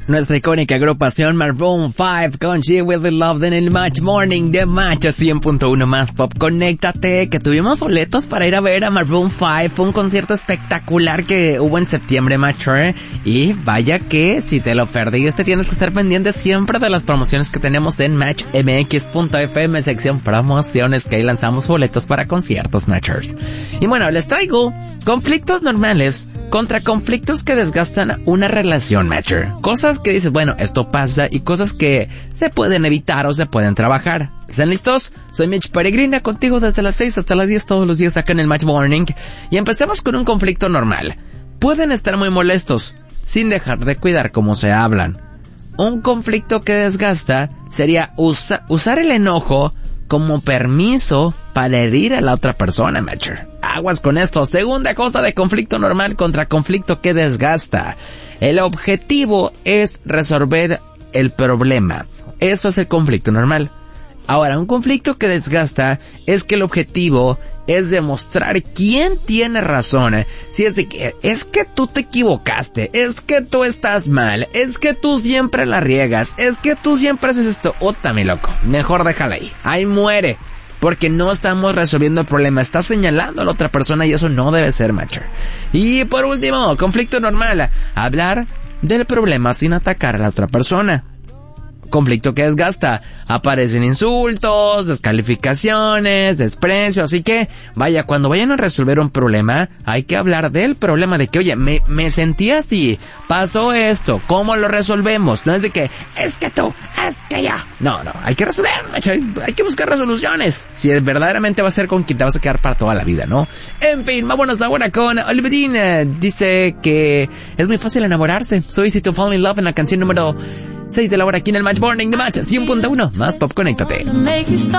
Nuestra icónica agrupación Maroon 5 con She Will Be Loved en el Match Morning de Match 100.1 más pop. Conéctate, que tuvimos boletos para ir a ver a Maroon 5. Fue un concierto espectacular que hubo en septiembre, Match. Y vaya que si te lo perdiste, tienes que estar pendiente siempre de las promociones que tenemos en matchmx.fm, sección promociones, que ahí lanzamos boletos para conciertos, Matchers. Y bueno, les traigo conflictos normales contra conflictos que desgastan una relación, Matcher. Cosas que dices, bueno, esto pasa, y cosas que se pueden evitar o se pueden trabajar. ¿Están listos? Soy Mitch Peregrina, contigo desde las 6 hasta las 10 todos los días acá en el Match Morning. Y empecemos con un conflicto normal. Pueden estar muy molestos, sin dejar de cuidar cómo se hablan. Un conflicto que desgasta sería usar el enojo como permiso para herir a la otra persona, Matcher. Aguas con esto. Segunda cosa de conflicto normal contra conflicto que desgasta. El objetivo es resolver el problema. Eso es el conflicto normal. Ahora, un conflicto que desgasta es que el objetivo es demostrar quién tiene razón. Si es de que, es que tú te equivocaste, es que tú estás mal, es que tú siempre la riegas, es que tú siempre haces esto. Ota, mi loco, mejor déjala ahí. Ahí muere. Porque no estamos resolviendo el problema. Estás señalando a la otra persona y eso no debe ser, Matcher. Y por último, conflicto normal. Hablar del problema sin atacar a la otra persona. Conflicto que desgasta. Aparecen insultos, descalificaciones, desprecio. Así que, vaya, cuando vayan a resolver un problema, hay que hablar del problema. De que, oye, me sentí así, pasó esto, ¿cómo lo resolvemos? No es de que, es que tú, es que yo. No, hay que resolver, hay que buscar resoluciones. Si verdaderamente va a ser con quien te vas a quedar para toda la vida, ¿no? En fin, vámonos ahora con Oliverina. Dice que es muy fácil enamorarse. So easy to fall in love, en la canción número 6 de la hora aquí en el Match Morning de Match 100.1 más pop. Conéctate.